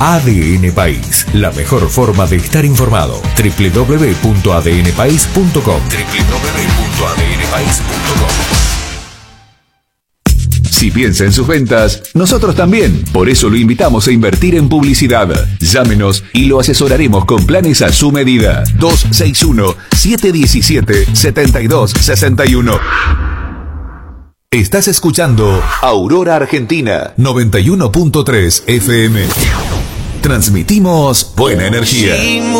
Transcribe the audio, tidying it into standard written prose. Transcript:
ADN País, la mejor forma de estar informado. www.adnpaís.com. www.adnpaís.com. Si piensa en sus ventas, nosotros también. Por eso lo invitamos a invertir en publicidad. Llámenos y lo asesoraremos con planes a su medida. 261-717-7261. Estás escuchando Aurora Argentina 91.3 FM. Transmitimos buena energía.